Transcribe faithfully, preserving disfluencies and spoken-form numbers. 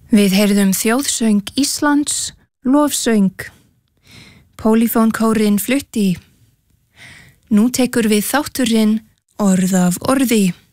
Við heyrðum þjóðsöng Íslands, lofsöng. Pólifónkórinn flutti. Nú tekur við þátturinn Orð af orði.